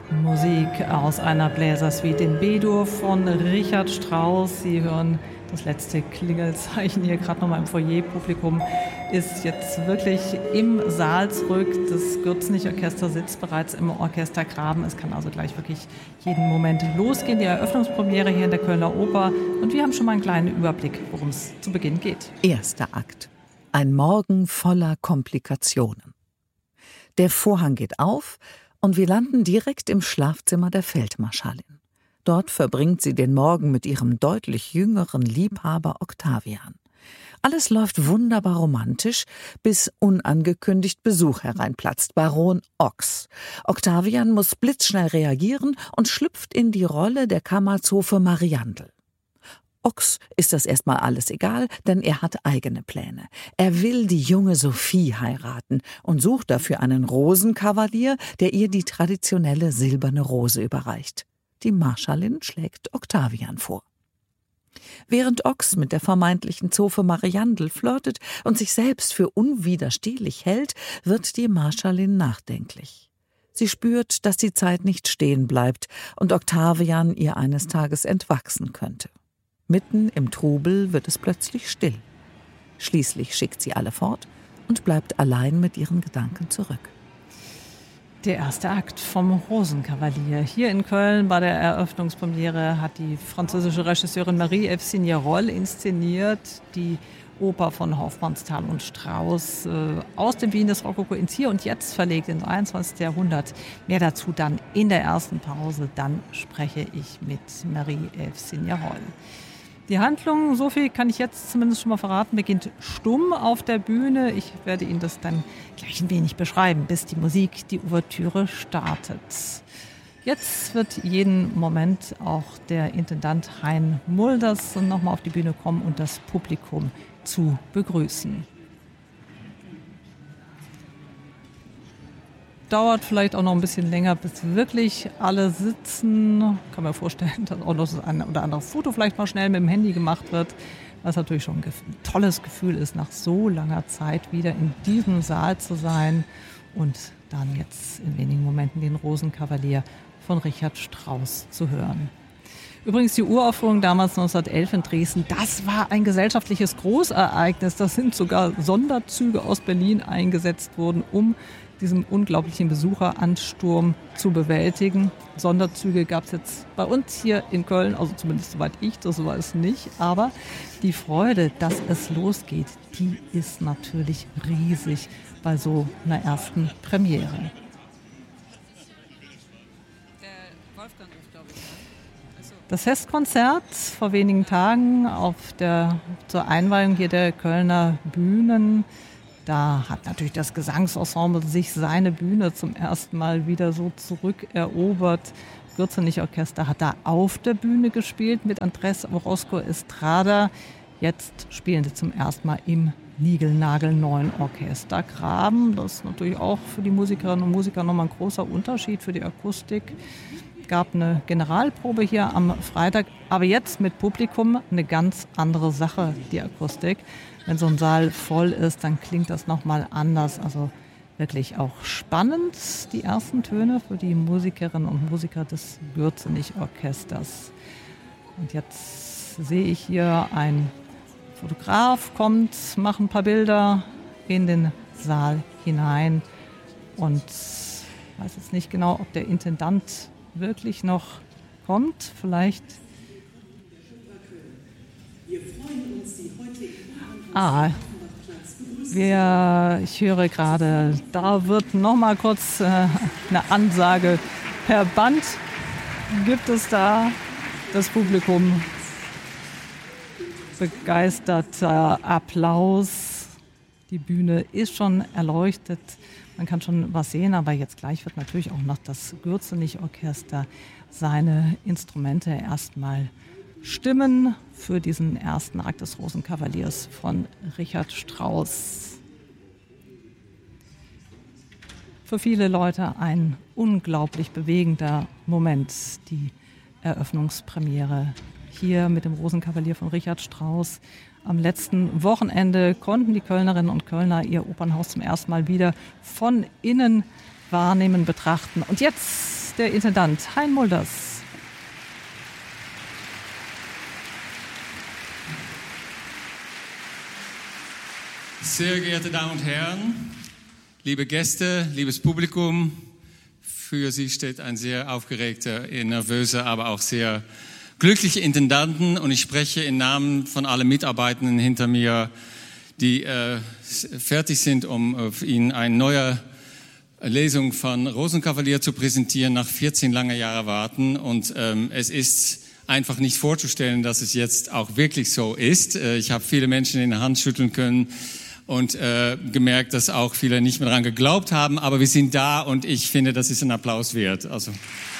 Musik aus einer Bläsersuite in B-Dur von Richard Strauss. Sie hören das letzte Klingelzeichen hier gerade nochmal im Foyer. Publikum ist jetzt wirklich im Saal zurück. Das Gürzenich-Orchester sitzt bereits im Orchestergraben. Es kann also gleich wirklich jeden Moment losgehen. Die Eröffnungspremiere hier in der Kölner Oper. Und wir haben schon mal einen kleinen Überblick, worum es zu Beginn geht. Erster Akt. Ein Morgen voller Komplikationen. Der Vorhang geht auf und wir landen direkt im Schlafzimmer der Feldmarschallin. Dort verbringt sie den Morgen mit ihrem deutlich jüngeren Liebhaber Octavian. Alles läuft wunderbar romantisch, bis unangekündigt Besuch hereinplatzt, Baron Ochs. Octavian muss blitzschnell reagieren und schlüpft in die Rolle der Kammerzofe Mariandel. Ochs ist das erstmal alles egal, denn er hat eigene Pläne. Er will die junge Sophie heiraten und sucht dafür einen Rosenkavalier, der ihr die traditionelle silberne Rose überreicht. Die Marschallin schlägt Octavian vor. Während Ochs mit der vermeintlichen Zofe Mariandel flirtet und sich selbst für unwiderstehlich hält, wird die Marschallin nachdenklich. Sie spürt, dass die Zeit nicht stehen bleibt und Octavian ihr eines Tages entwachsen könnte. Mitten im Trubel wird es plötzlich still. Schließlich schickt sie alle fort und bleibt allein mit ihren Gedanken zurück. Der erste Akt vom Rosenkavalier. Hier in Köln bei der Eröffnungspremiere hat die französische Regisseurin Marie-Ève Signerol inszeniert, die Oper von Hofmannsthal und Strauss aus dem Wien des Rokoko ins Hier und Jetzt verlegt ins 21. Jahrhundert. Mehr dazu dann in der ersten Pause. Dann spreche ich mit Marie-Ève Signerol. Die Handlung, so viel kann ich jetzt zumindest schon mal verraten, beginnt stumm auf der Bühne. Ich werde Ihnen das dann gleich ein wenig beschreiben, bis die Musik, die Ouvertüre startet. Jetzt wird jeden Moment auch der Intendant Hein Mulders nochmal auf die Bühne kommen und das Publikum zu begrüßen. Dauert vielleicht auch noch ein bisschen länger, bis wirklich alle sitzen. Kann mir vorstellen, dass auch noch das ein oder andere Foto vielleicht mal schnell mit dem Handy gemacht wird. Was natürlich schon ein tolles Gefühl ist, nach so langer Zeit wieder in diesem Saal zu sein und dann jetzt in wenigen Momenten den Rosenkavalier von Richard Strauss zu hören. Übrigens die Uraufführung damals 1911 in Dresden, das war ein gesellschaftliches Großereignis. Da sind sogar Sonderzüge aus Berlin eingesetzt worden, um diesen unglaublichen Besucheransturm zu bewältigen. Sonderzüge gab es jetzt bei uns hier in Köln, also zumindest soweit ich das weiß nicht. Aber die Freude, dass es losgeht, die ist natürlich riesig bei so einer ersten Premiere. Das Festkonzert vor wenigen Tagen zur Einweihung hier der Kölner Bühnen. Da hat natürlich das Gesangsensemble sich seine Bühne zum ersten Mal wieder so zurückerobert. Gürzenich-Orchester hat da auf der Bühne gespielt mit Andrés Orozco Estrada. Jetzt spielen sie zum ersten Mal im niegelnagelneuen Orchestergraben. Das ist natürlich auch für die Musikerinnen und Musiker nochmal ein großer Unterschied für die Akustik. Es gab eine Generalprobe hier am Freitag, aber jetzt mit Publikum eine ganz andere Sache, die Akustik. Wenn so ein Saal voll ist, dann klingt das nochmal anders. Also wirklich auch spannend, die ersten Töne für die Musikerinnen und Musiker des Gürzenich-Orchesters. Und jetzt sehe ich hier, ein Fotograf kommt, macht ein paar Bilder in den Saal hinein und weiß jetzt nicht genau, ob der Intendant wirklich noch kommt. Vielleicht. Ich höre gerade, da wird noch mal kurz eine Ansage per Band. Gibt es da das Publikum? Begeisterter Applaus. Die Bühne ist schon erleuchtet. Man kann schon was sehen, aber jetzt gleich wird natürlich auch noch das Gürzenich-Orchester seine Instrumente erstmal stimmen für diesen ersten Akt des Rosenkavaliers von Richard Strauss. Für viele Leute ein unglaublich bewegender Moment, die Eröffnungspremiere hier mit dem Rosenkavalier von Richard Strauss. Am letzten Wochenende konnten die Kölnerinnen und Kölner ihr Opernhaus zum ersten Mal wieder von innen wahrnehmen, betrachten. Und jetzt der Intendant Hein Mulders. Sehr geehrte Damen und Herren, liebe Gäste, liebes Publikum, für Sie steht ein sehr aufgeregter, nervöser, aber auch sehr glücklicher Intendanten und ich spreche im Namen von allen Mitarbeitenden hinter mir, die fertig sind, um Ihnen eine neue Lesung von Rosenkavalier zu präsentieren nach 14 langer Jahre Warten und es ist einfach nicht vorzustellen, dass es jetzt auch wirklich so ist. Ich habe viele Menschen in der Hand schütteln können und gemerkt, dass auch viele nicht mehr daran geglaubt haben, aber wir sind da und ich finde, das ist ein Applaus wert. Also